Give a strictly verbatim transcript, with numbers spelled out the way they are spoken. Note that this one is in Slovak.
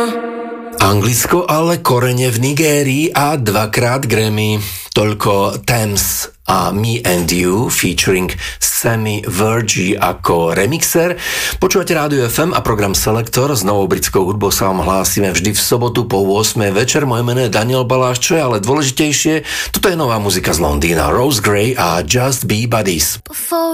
Anglicko, ale korene v Nigérii a dvakrát Grammy. Toľko Thames a Me and You featuring Sammy Vergy ako remixer. Počúvate Rádio ef em a program Selektor. S novou britskou hudbou sa vám hlásime vždy v sobotu po ôsmej večer. Moje meno je Daniel Baláš, čo je ale dôležitejšie, toto je nová muzika z Londýna. Rose Gray a Just Be Buddies.